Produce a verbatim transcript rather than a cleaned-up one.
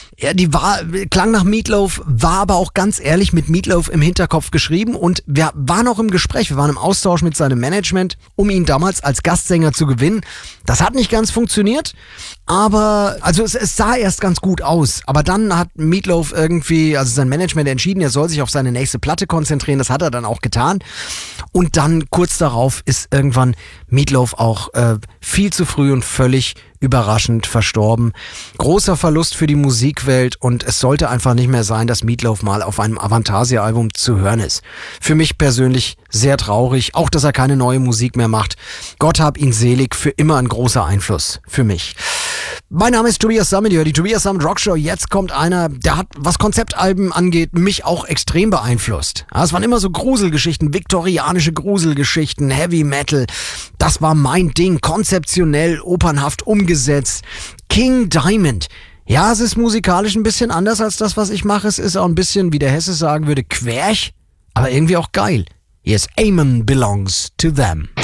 Ja, die war, klang nach Meatloaf, war aber auch ganz ehrlich mit Meatloaf im Hinterkopf geschrieben und wir waren auch im Gespräch, wir waren im Austausch mit seinem Management, um ihn damals als Gastsänger zu gewinnen. Das hat nicht ganz funktioniert, aber, also es, es sah erst ganz gut aus, aber dann hat Meatloaf irgendwie, also sein Management entschieden, er soll sich auf seine nächste Platte konzentrieren, das hat er dann auch getan und dann kurz darauf ist irgendwann Meatloaf auch äh, viel zu früh und völlig überraschend verstorben. Großer Verlust für die Musikwelt und es sollte einfach nicht mehr sein, dass Meatloaf mal auf einem Avantasia-Album zu hören ist. Für mich persönlich sehr traurig, auch dass er keine neue Musik mehr macht. Gott hab ihn selig, für immer ein großer Einfluss für mich. Mein Name ist Tobias Sammet, die Tobias Sammet Rockshow. Jetzt kommt einer, der hat, was Konzeptalben angeht, mich auch extrem beeinflusst. Ja, es waren immer so Gruselgeschichten, viktorianische Gruselgeschichten, Heavy Metal. Das war mein Ding, konzeptionell, opernhaft umgesetzt. King Diamond. Ja, es ist musikalisch ein bisschen anders als das, was ich mache. Es ist auch ein bisschen, wie der Hesse sagen würde, querch, aber irgendwie auch geil. Yes, Amen belongs to them.